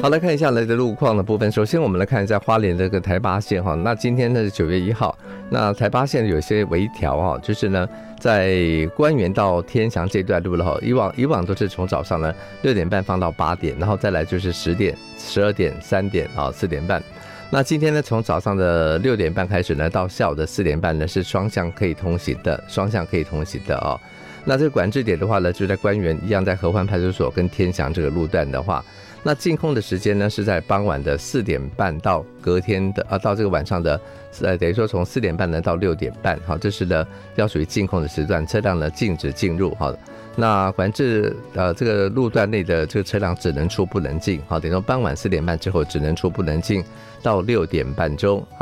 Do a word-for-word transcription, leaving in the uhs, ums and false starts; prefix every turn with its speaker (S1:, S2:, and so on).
S1: 好，来看一下来的路况的部分。首先我们来看一下花莲这个台八线哈，那今天呢是九月一号，那台八线有一些微调哈，就是呢在官园到天祥这段路了哈，以往以往都是从早上呢六点半放到八点，然后再来就是十点、十二点、三点啊、四点半。那今天呢，从早上的六点半开始呢，到下午的四点半呢，是双向可以通行的，双向可以通行的哦。那这个管制点的话呢，就在官园一样，在合欢派出所跟天祥这个路段的话，那禁控的时间呢是在傍晚的四点半到隔天的啊，到这个晚上的呃，等于说从四点半呢到六点半，好，这是呢要属于禁控的时段，车辆呢禁止进入，好。那管制呃这个路段内的这个车辆只能出不能进，好，等于说傍晚四点半之后只能出不能进到六点半钟，好。